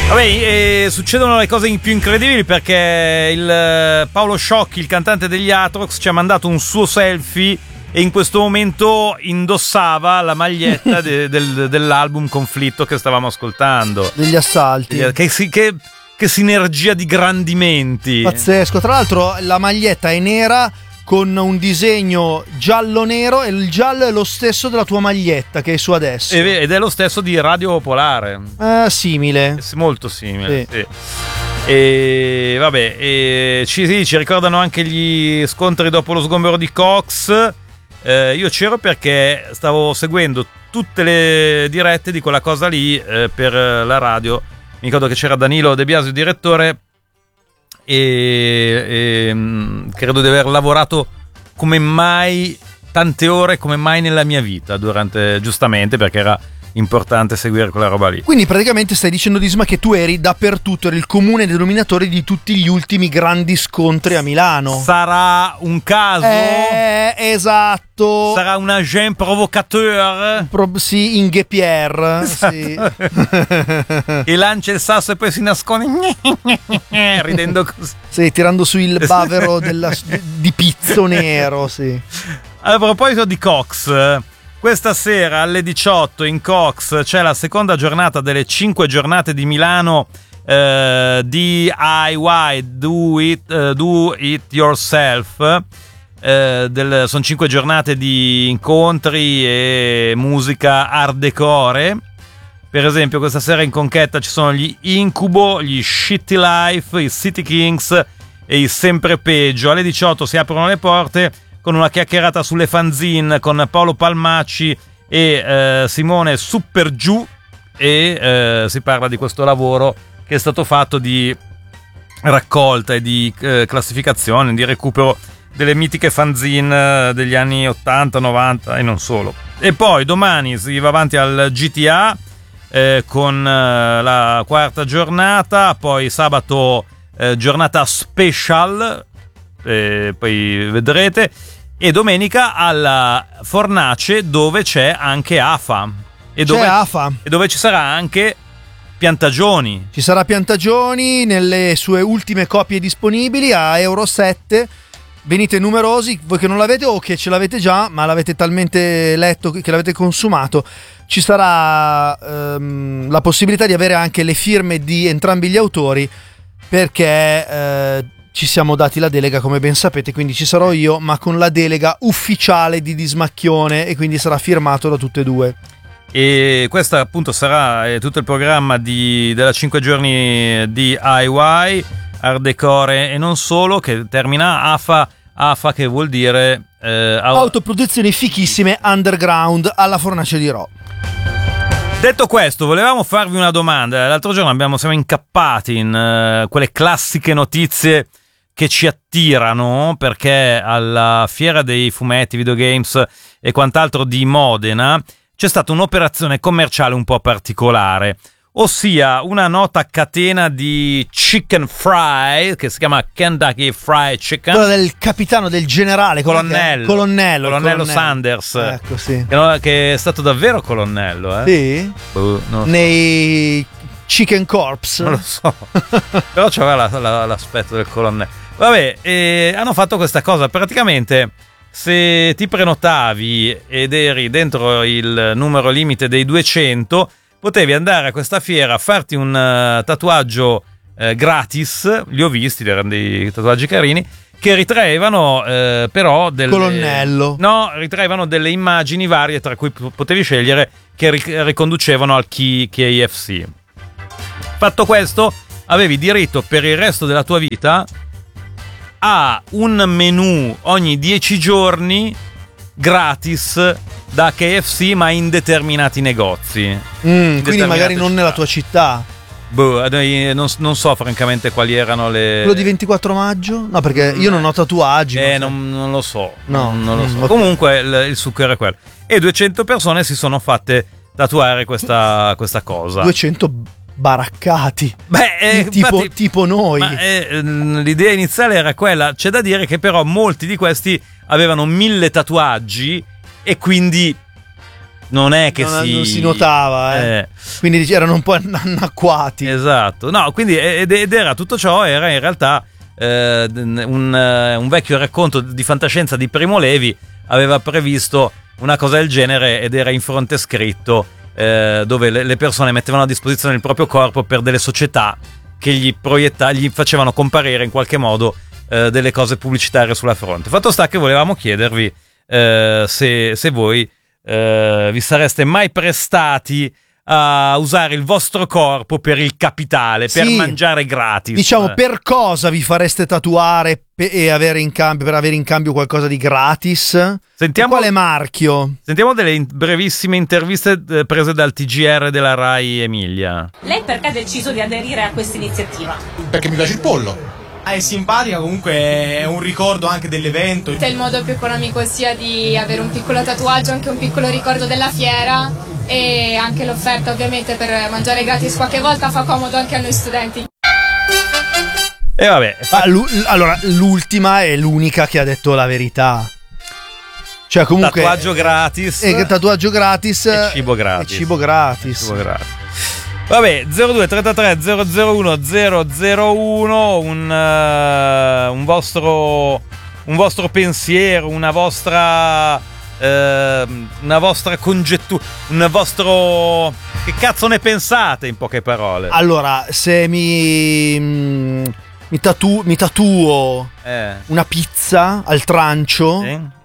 Vabbè, succedono le cose più incredibili perché il Paolo Sciocchi, il cantante degli Atrox, ci ha mandato un suo selfie e in questo momento indossava la maglietta dell'album Conflitto che stavamo ascoltando. Degli assalti. Che sinergia di grandimenti. Pazzesco. Tra l'altro la maglietta è nera con un disegno giallo-nero e il giallo è lo stesso della tua maglietta che è su adesso. Ed è lo stesso di Radio Popolare. Simile. Molto simile, sì. E vabbè, ci ricordano anche gli scontri dopo lo sgombero di Cox. Io c'ero perché stavo seguendo tutte le dirette di quella cosa lì per la radio. Mi ricordo che c'era Danilo De Biasio, direttore, e credo di aver lavorato come mai tante ore come mai nella mia vita giustamente perché era importante seguire quella roba lì. Quindi praticamente stai dicendo, Disma, che tu eri dappertutto, eri il comune denominatore di tutti gli ultimi grandi scontri a Milano. Sarà un caso? Esatto. Sarà un agent provocateur? Sì, Inge Pierre. Esatto. Sì. E lancia il sasso e poi si nasconde ridendo così. Sì, tirando su il bavero di pizzo nero, sì. A proposito di Cox, questa sera alle 18 in Cox c'è la seconda giornata delle 5 giornate di Milano DIY, Do It Yourself. Sono 5 giornate di incontri e musica art decore. Per esempio questa sera in Conchetta ci sono gli Incubo, gli Shitty Life, i City Kings e i Sempre Peggio. Alle 18 si aprono le porte con una chiacchierata sulle fanzine con Paolo Palmacci e Simone Supergiù, e si parla di questo lavoro che è stato fatto di raccolta e di classificazione, di recupero delle mitiche fanzine degli anni 80, 90 e non solo. E poi domani si va avanti al GTA con la quarta giornata, poi sabato giornata special, poi vedrete, e domenica alla Fornace dove c'è anche AFA e dove ci sarà anche Piantagioni. Ci sarà Piantagioni nelle sue ultime copie disponibili a Euro 7. Venite numerosi, voi che non l'avete o che ce l'avete già ma l'avete talmente letto che l'avete consumato. Ci sarà la possibilità di avere anche le firme di entrambi gli autori, perché ci siamo dati la delega, come ben sapete, quindi ci sarò io ma con la delega ufficiale di Dismacchione, e quindi sarà firmato da tutte e due. E questo appunto sarà tutto il programma della 5 giorni di DIY, art decore e non solo, che termina AFA che vuol dire autoproduzioni fichissime underground alla Fornace di Rho. Detto questo, volevamo farvi una domanda. L'altro giorno siamo incappati in quelle classiche notizie che ci attirano, perché alla fiera dei fumetti, videogames e quant'altro di Modena c'è stata un'operazione commerciale un po' particolare, ossia una nota catena di chicken fry che si chiama Kentucky Fried Chicken. Quella del capitano, del generale, colonnello Sanders. Ecco, sì. Che è stato davvero colonnello, Sì? No, nei Chicken Corps. Non lo so. Però c'aveva l'aspetto del colonnello. Vabbè, hanno fatto questa cosa. Praticamente, se ti prenotavi ed eri dentro il numero limite dei 200, potevi andare a questa fiera a farti un tatuaggio gratis. Li ho visti, erano dei tatuaggi carini, che ritraevano però colonnello. No, ritraevano delle immagini varie, tra cui potevi scegliere, che riconducevano al KFC. Fatto questo, avevi diritto per il resto della tua vita a un menù ogni 10 giorni gratis da KFC, ma in determinati negozi. Quindi magari non nella tua città. Non so francamente quali erano le... Quello di 24 maggio? No, perché io non ho tatuaggi. Non lo so. Non lo so. Okay. Comunque il succo era quello. E 200 persone si sono fatte tatuare questa cosa. 200 baraccati. Tipo noi. L'idea iniziale era quella. C'è da dire che però molti di questi avevano 1000 tatuaggi e quindi non è che non si notava, quindi erano un po' annacquati. Esatto, no, quindi ed era tutto ciò, era in realtà un vecchio racconto di fantascienza di Primo Levi aveva previsto una cosa del genere ed era in fronte scritto dove le persone mettevano a disposizione il proprio corpo per delle società che gli facevano comparire in qualche modo delle cose pubblicitarie sulla fronte. Fatto sta che volevamo chiedervi se voi vi sareste mai prestati a usare il vostro corpo per il capitale, per mangiare gratis. Diciamo, per cosa vi fareste tatuare e avere in cambio qualcosa di gratis? Sentiamo, quale marchio? Sentiamo delle brevissime interviste prese dal TGR della Rai Emilia. Lei perché ha deciso di aderire a questa iniziativa? Perché mi piace il pollo. È simpatica, comunque è un ricordo anche dell'evento. Il modo più economico sia di avere un piccolo tatuaggio, anche un piccolo ricordo della fiera, e anche l'offerta ovviamente per mangiare gratis qualche volta fa comodo anche a noi studenti. E vabbè. Allora, l'ultima è l'unica che ha detto la verità. Cioè comunque tatuaggio gratis. Tatuaggio gratis e cibo gratis. Cibo gratis. Vabbè, 0233 001 001, un vostro pensiero, una vostra congettura, che cazzo ne pensate, in poche parole? Allora, se mi tatuo una pizza al trancio,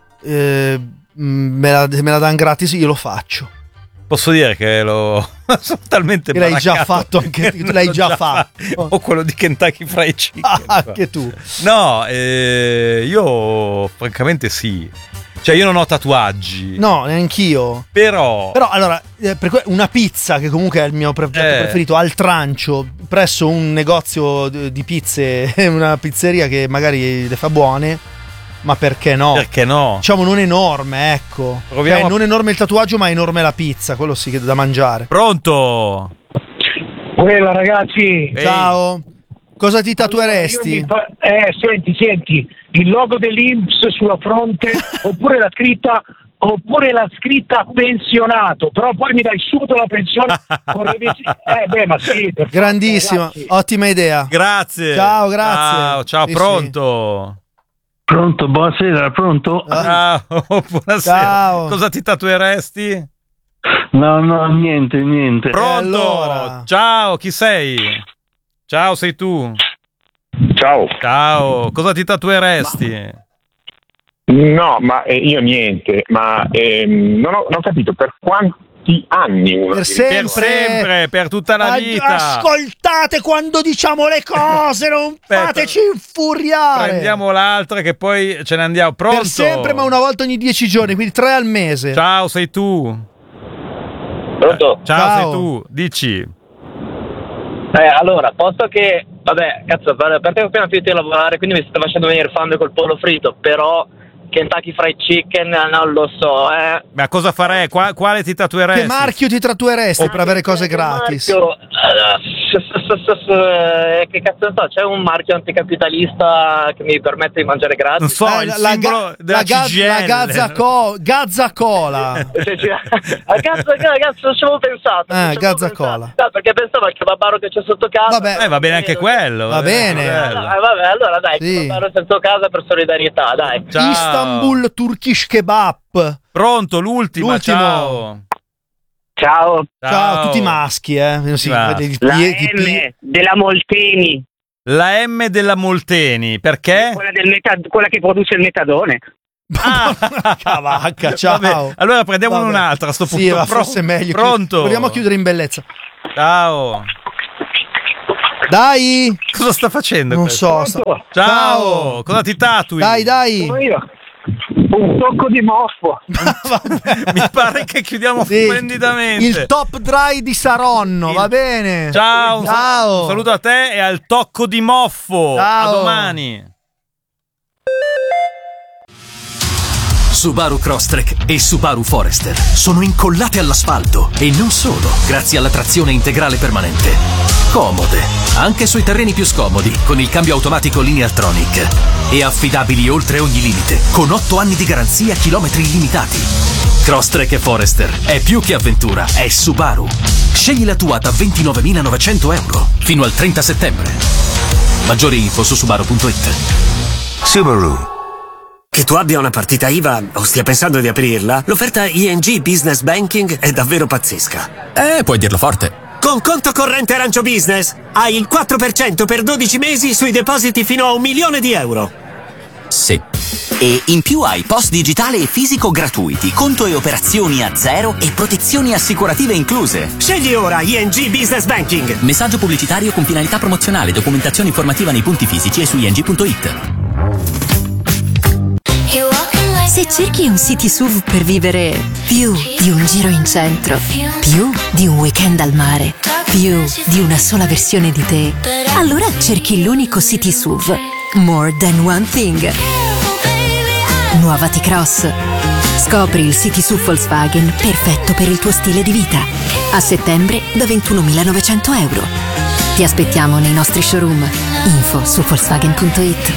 me la danno gratis, io lo faccio. Posso dire che sono talmente l'hai già fatto anche tu, l'hai già fatto. O quello di Kentucky Fried Chicken. Anche tu. No, io francamente sì. Cioè io non ho tatuaggi. No, neanch'io. Però allora, una pizza, che comunque è il mio piatto preferito, al trancio, presso un negozio di pizze, una pizzeria che magari le fa buone. Ma perché no? Perché no? Diciamo non enorme, ecco. Proviamo. Non enorme il tatuaggio, ma enorme la pizza, quello sì che è da mangiare. Pronto? Quella, ragazzi. Ciao. Cosa ti tatueresti? Senti, il logo dell'Inps sulla fronte oppure la scritta pensionato, però poi mi dai subito la pensione con ma sì, grandissima, ottima idea. Grazie. Ciao, grazie. Ciao, pronto? Sì. Pronto, buonasera, pronto? Ciao, buonasera. Ciao. Cosa ti tatueresti? No, niente. Pronto? Allora. Ciao, chi sei? Ciao, sei tu? Ciao, cosa ti tatueresti? No, ma io niente, ma non ho capito per quanti anni. Per sempre, per tutta la vita. Ascoltate quando diciamo le cose, non fateci infuriare. Prendiamo l'altra che poi ce ne andiamo. Pronto? Per sempre, ma una volta ogni 10 giorni, quindi 3 al mese. Ciao, sei tu? Pronto? Ciao, sei tu, dici. Allora, posto che, vabbè, cazzo, perché ho appena finito di lavorare, quindi mi sto facendo venire fame col pollo fritto, però Kentucky Fried Chicken non lo so, Ma cosa farei? Quale ti tatueresti? Che marchio ti tatueresti per avere cose gratis? Marchio, che cazzo ne so, c'è un marchio anticapitalista che mi permette di mangiare gratis? Non so, il simbolo della CGIL. La Gazza Cola. Cazzo, non ci avevo pensato. Gazza Cola. No, perché pensavo al kebabaro che c'è sotto casa. Vabbè, va bene anche quello. Va bene. Vabbè, allora dai, sì. kebabaro sotto casa per solidarietà, dai. Ciao. Istanbul Turkish Kebab. Pronto, l'ultimo. Ciao, tutti maschi, non si vede la M della Molteni. La M della Molteni, perché? Quella che produce il metadone. Cavacca, ciao. Vabbè, allora prendiamo un'altra a sto punto. Sì, forse è meglio. Pronto? Proviamo a chiudere in bellezza. Ciao. Dai. Cosa sta facendo? Non so. Ciao. Cosa ti tatui? Dai. Un tocco di moffo. Mi pare che chiudiamo splendidamente. Il top dry di Saronno, va bene. Ciao. Un saluto a te e al tocco di moffo. Ciao. A domani. Subaru Crosstrek e Subaru Forester sono incollate all'asfalto e non solo, grazie alla trazione integrale permanente. Comode, anche sui terreni più scomodi, con il cambio automatico Lineartronic. E affidabili oltre ogni limite, con 8 anni di garanzia, chilometri illimitati. Crosstrek e Forester è più che avventura, è Subaru. Scegli la tua da 29.900 euro fino al 30 settembre. Maggiori info su Subaru.it. Subaru. Che tu abbia una partita IVA o stia pensando di aprirla, l'offerta ING Business Banking è davvero pazzesca. Puoi dirlo forte. Con conto corrente Arancio Business hai il 4% per 12 mesi sui depositi fino a €1.000.000. Sì. E in più hai post digitale e fisico gratuiti, conto e operazioni a zero e protezioni assicurative incluse. Scegli ora ING Business Banking. Messaggio pubblicitario con finalità promozionale, documentazione informativa nei punti fisici e su ing.it. Se cerchi un city SUV per vivere più di un giro in centro, più di un weekend al mare, più di una sola versione di te, allora cerchi l'unico city SUV More Than One Thing. Nuova T-Cross. Scopri il city SUV Volkswagen perfetto per il tuo stile di vita. A settembre da €21.900. Ti aspettiamo nei nostri showroom. Info su Volkswagen.it.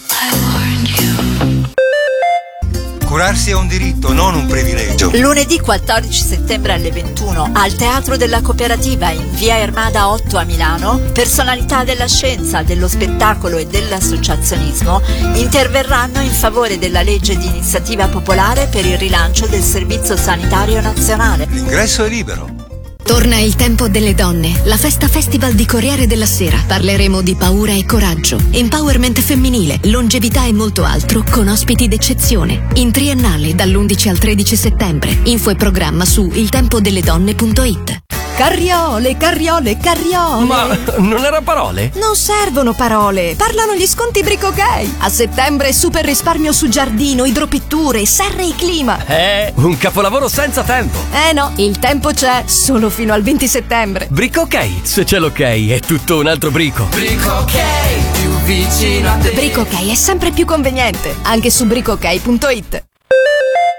Curarsi è un diritto, non un privilegio. Lunedì 14 settembre alle 21 al Teatro della Cooperativa in via Ermada 8 a Milano, personalità della scienza, dello spettacolo e dell'associazionismo interverranno in favore della legge di iniziativa popolare per il rilancio del Servizio Sanitario Nazionale. L'ingresso è libero. Torna il tempo delle donne, la festa festival di Corriere della Sera. Parleremo di paura e coraggio, empowerment femminile, longevità e molto altro con ospiti d'eccezione. In triennale dall'11 al 13 settembre. Info e programma su iltempodelledonne.it. Carriole, carriole, carriole. Ma non erano parole? Non servono parole, parlano gli sconti Brico Ok. A settembre super risparmio su giardino, idropitture, serre e clima. Un capolavoro senza tempo. No, il tempo c'è, solo fino al 20 settembre. Brico Ok, se c'è l'ok è tutto un altro brico. Brico Ok, più vicino a te. Brico Ok è sempre più conveniente, anche su bricok.it.